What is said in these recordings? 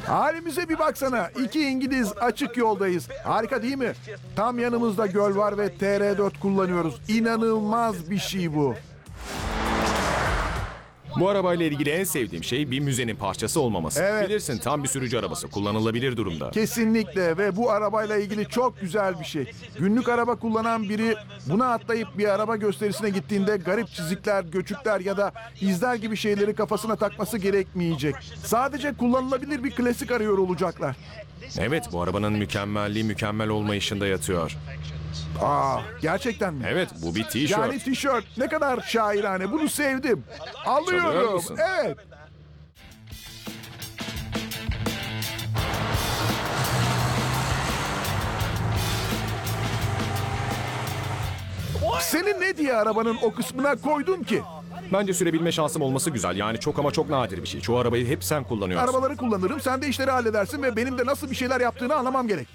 Halimize bir baksana. İki İngiliz açık yoldayız. Harika değil mi? Tam yanımızda göl var ve TR4 kullanıyoruz. İnanılmaz bir şey bu. Bu arabayla ilgili en sevdiğim şey bir müzenin parçası olmaması. Evet. Bilirsin, tam bir sürücü arabası, kullanılabilir durumda. Kesinlikle ve bu arabayla ilgili çok güzel bir şey. Günlük araba kullanan biri buna atlayıp bir araba gösterisine gittiğinde garip çizikler, göçükler ya da izler gibi şeyleri kafasına takması gerekmeyecek. Sadece kullanılabilir bir klasik arıyor olacaklar. Evet, bu arabanın mükemmelliği mükemmel olmayışında yatıyor. Gerçekten mi? Evet, bu bir tişört. Yani tişört ne kadar şairane, bunu sevdim. Çalıyor Alıyorum. musun? Evet. Senin ne diye arabanın o kısmına koydun ki? Bence sürebilme şansım olması güzel. Yani çok ama çok nadir bir şey. Çoğu arabayı hep sen kullanıyorsun. Arabaları kullanırım, sen de işleri halledersin ve benim de nasıl bir şeyler yaptığını anlamam gerek.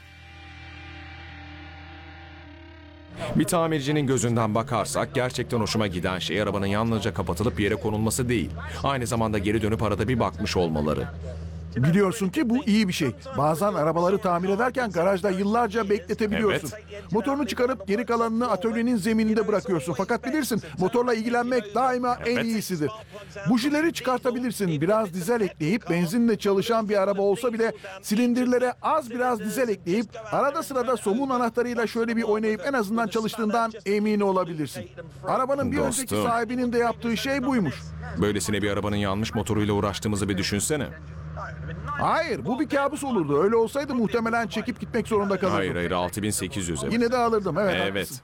Bir tamircinin gözünden bakarsak gerçekten hoşuma giden şey arabanın yalnızca kapatılıp bir yere konulması değil. Aynı zamanda geri dönüp arada bir bakmış olmaları. Biliyorsun ki bu iyi bir şey. Bazen arabaları tamir ederken garajda yıllarca bekletebiliyorsun. Motorunu çıkarıp geri kalanını atölyenin zemininde bırakıyorsun. Fakat bilirsin, motorla ilgilenmek daima en Evet. iyisidir. Bujileri çıkartabilirsin. Biraz dizel ekleyip benzinle çalışan bir araba olsa bile silindirlere az biraz dizel ekleyip arada sırada somun anahtarıyla şöyle bir oynayıp en azından çalıştığından emin olabilirsin. Arabanın bir önceki Dostum. sahibinin de yaptığı şey buymuş. Böylesine bir arabanın yanmış motoruyla uğraştığımızı bir düşünsene. Hayır, bu bir kabus olurdu. Öyle olsaydı muhtemelen çekip gitmek zorunda kalırdım. Hayır 6800 evet. Yine de alırdım. Evet. Evet. haklısın.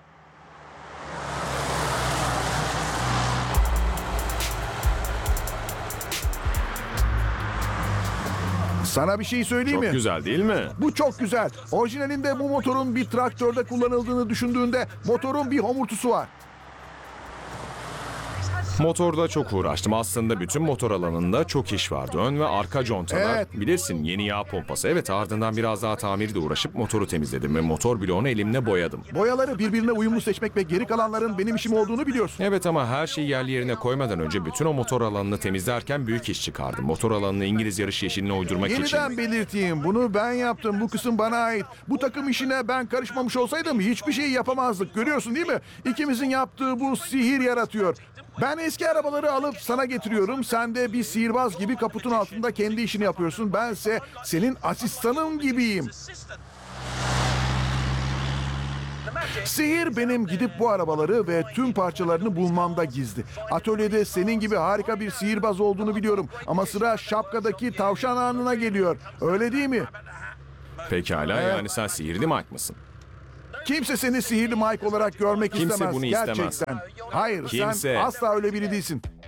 Sana bir şey söyleyeyim Çok mi? güzel değil mi? Bu çok güzel. Orijinalinde bu motorun bir traktörde kullanıldığını düşündüğünde motorun bir homurtusu var. Motorda çok uğraştım. Aslında bütün motor alanında çok iş vardı. Ön ve arka contalar. Evet. Bilirsin, yeni yağ pompası. Evet, ardından biraz daha tamirle uğraşıp motoru temizledim ve motor bloğunu elimle boyadım. Boyaları birbirine uyumlu seçmek ve geri kalanların benim işim olduğunu biliyorsun. Evet ama her şeyi yerli yerine koymadan önce bütün o motor alanını temizlerken büyük iş çıkardım. Motor alanını İngiliz yarış yeşiline uydurmak için. Yeniden belirteyim. Bunu ben yaptım. Bu kısım bana ait. Bu takım işine ben karışmamış olsaydım hiçbir şey yapamazdık. Görüyorsun değil mi? İkimizin yaptığı bu sihir yaratıyor. Ben eski arabaları alıp sana getiriyorum. Sen de bir sihirbaz gibi kaputun altında kendi işini yapıyorsun. Bense senin asistanın gibiyim. Sihir benim gidip bu arabaları ve tüm parçalarını bulmamda gizli. Atölyede senin gibi harika bir sihirbaz olduğunu biliyorum. Ama sıra şapkadaki tavşan anına geliyor. Öyle değil mi? Pekala, yani sen sihirli Mike mısın? Kimse seni sihirli Mike olarak görmek Kimse istemez. bunu istemez. Gerçekten. Hayır, sen Kimse. asla öyle biri değilsin.